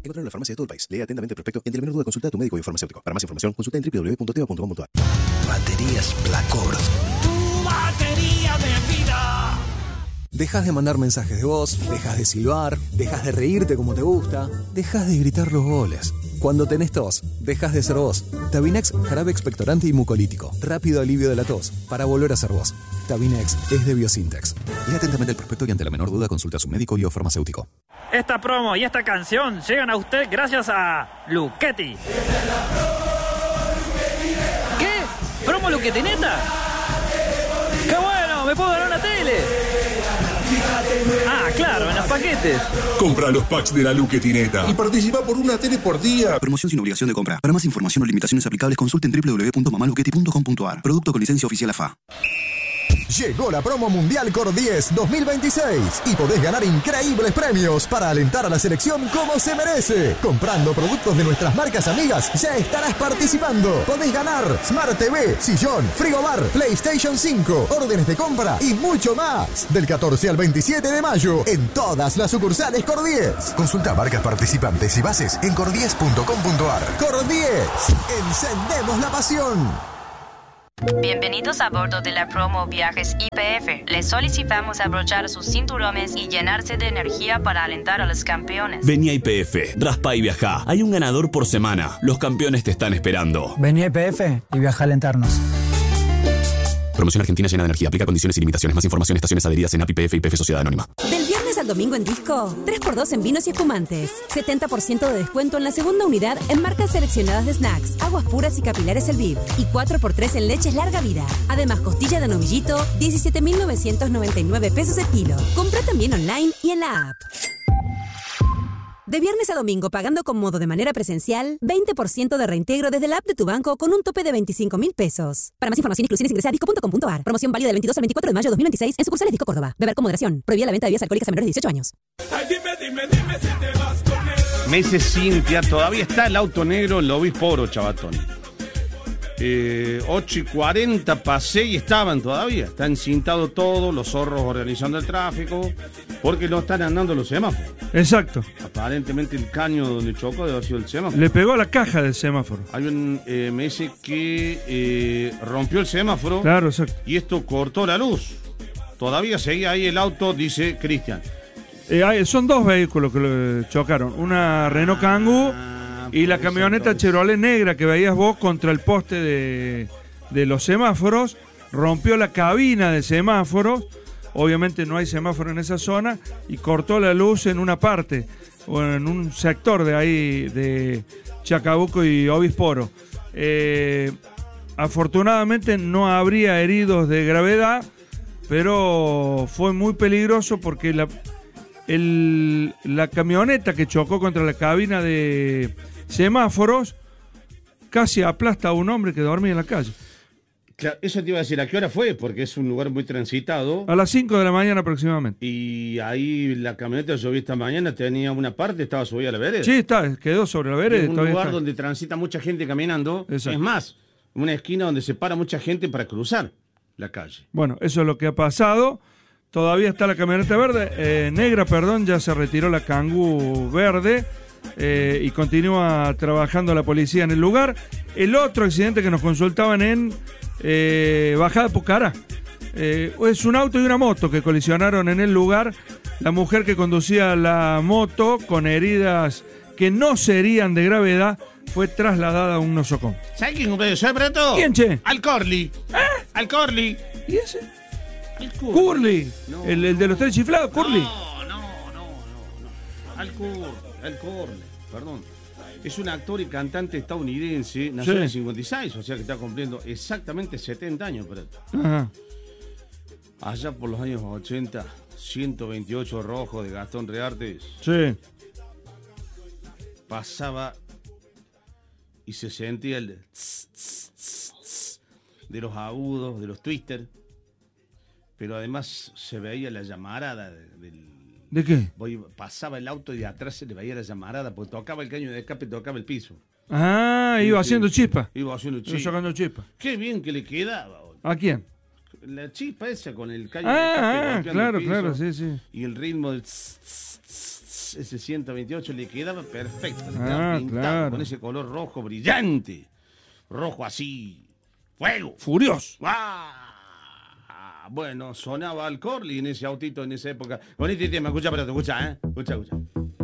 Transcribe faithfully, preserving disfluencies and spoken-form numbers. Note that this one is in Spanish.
Encontrarlo en la farmacia de todo el país. Lee atentamente el prospecto y ante la menor duda consulta a tu médico y farmacéutico. Para más información, consulta en doble u doble u doble u punto teva punto com punto a r. Baterías Placor. Tu batería de vida. Dejas de mandar mensajes de voz, dejas de silbar, dejas de reírte como te gusta, dejas de gritar los goles. Cuando tenés tos, dejas de ser vos. Tabinex, jarabe expectorante y mucolítico. Rápido alivio de la tos, para volver a ser vos. Tabinex es de Biosintex. Lee atentamente el prospecto y ante la menor duda consulta a su médico y o farmacéutico. Esta promo y esta canción llegan a usted gracias a Luchetti. ¿Qué? ¿Promo Luchetineta? ¡Qué bueno! ¡Me puedo ganar una tele! Ah, claro, en los paquetes. Compra los packs de la Luchetineta y participa por una tele por día. Promoción sin obligación de compra. Para más información o limitaciones aplicables, consulten doble u doble u doble u punto mamaluchetti punto com punto a r. Producto con licencia oficial A F A. Llegó la promo mundial Cor diez dos mil veintiséis y podés ganar increíbles premios para alentar a la selección como se merece. Comprando productos de nuestras marcas amigas ya estarás participando. Podés ganar Smart T V, sillón, frigobar, PlayStation cinco, órdenes de compra y mucho más. Del catorce al veintisiete de mayo en todas las sucursales Cor diez. Consulta marcas participantes y bases en cor diez punto com punto a r. Cor diez. Encendemos la pasión. Bienvenidos a bordo de la promo Viajes Y P F. Les solicitamos abrochar sus cinturones y llenarse de energía para alentar a los campeones. Vení a Y P F, raspa y viajá. Hay un ganador por semana. Los campeones te están esperando. Vení a Y P F y viaja a alentarnos. Promoción Argentina llena de energía. Aplica condiciones y limitaciones. Más información, estaciones adheridas en A P I P F y Y P F Sociedad Anónima. Del viernes al domingo en Disco, tres por dos en vinos y espumantes. setenta por ciento de descuento en la segunda unidad en marcas seleccionadas de snacks, aguas puras y capilares El Viv. Y cuatro por tres en leches larga vida. Además, costilla de novillito, diecisiete mil novecientos noventa y nueve pesos el kilo. Compra también online y en la app. De viernes a domingo, pagando con modo de manera presencial, veinte por ciento de reintegro desde la app de tu banco con un tope de veinticinco mil pesos. Para más información e inclusiones ingresa a disco punto com punto a r. Promoción válida del veintidós al veinticuatro de mayo de dos mil veintiséis en sucursales Disco Córdoba. Beber con moderación. Prohibida la venta de bebidas alcohólicas a menores de dieciocho años. Ay, dime, dime, dime si te vas con él. Me dice Cintia, todavía está el auto negro en lo Obisporo, chavatón. Eh, ocho y cuarenta pasé y estaban todavía. Está encintado todo, los zorros organizando el tráfico, porque no están andando los semáforos. Exacto. Aparentemente el caño donde chocó debe haber sido el semáforo. Le pegó a la caja del semáforo. Hay un, eh, me dice que eh, rompió el semáforo. Claro, exacto. Y esto cortó la luz. Todavía seguía ahí el auto, dice Cristian. Eh, hay, son dos vehículos que lo chocaron. Una Renault Kangoo y la camioneta Chevrolet negra que veías vos contra el poste de, de los semáforos. Rompió la cabina de semáforos. Obviamente no hay semáforo en esa zona y cortó la luz en una parte o en un sector de ahí de Chacabuco y Obisporo. Eh, afortunadamente no habría heridos de gravedad, pero fue muy peligroso porque la, el, la camioneta que chocó contra la cabina de semáforos casi aplasta a un hombre que dormía en la calle. Claro, eso te iba a decir, ¿a qué hora fue? Porque es un lugar muy transitado. A las cinco de la mañana aproximadamente. Y ahí la camioneta yo vi esta mañana, tenía una parte, estaba subida a la vereda. Sí, está, quedó sobre la vereda. Es un lugar está. donde transita mucha gente caminando. Exacto. Es más, una esquina donde se para mucha gente para cruzar la calle. Bueno, eso es lo que ha pasado. Todavía está la camioneta verde, eh, negra, perdón, ya se retiró la Kangoo verde. Eh, y continúa trabajando la policía en el lugar. El otro accidente que nos consultaban en eh, Bajada de Pucará, eh, es un auto y una moto que colisionaron en el lugar. La mujer que conducía la moto con heridas que no serían de gravedad fue trasladada a un nosocomio. ¿Sabes quién cumple eso, Preto? ¿Quién, che? Al Corley. ¿Eh? Al Corley. ¿Y ese? Al Curly, Curly. No, el, el de los tres chiflados, Curly. No, no, no, no, no. Al Curly. El Corley, perdón. Es un actor y cantante estadounidense, nació sí. en el cincuenta y seis, o sea que está cumpliendo exactamente setenta años. Pero... Ajá. Allá por los años ochenta, ciento veintiocho Rojo de Gastón Reartes. Sí. Pasaba y se sentía el tss, tss, tss, tss, de los agudos, de los twister, pero además se veía la llamarada del... ¿De qué? Voy, pasaba el auto y de atrás se le veía la llamarada, porque tocaba el caño de escape y tocaba el piso. Ah, sí, iba sí. haciendo chispa. Iba haciendo chispa. Iba sacando chispa. Qué bien que le quedaba. ¿A quién? La chispa esa con el caño ah, de escape. Ah, claro, el piso, claro, sí, sí. Y el ritmo del... Tss, tss, tss, Cross, ese ciento veintiocho, le quedaba perfecto. Le quedaba Ah, pintado claro. con ese color rojo brillante. Rojo así. Fuego. Furioso. ¡Ah! Bueno, sonaba al Corley en ese autito en esa época. Con este tema, escucha, pero te escucha, ¿eh? Escucha, escucha.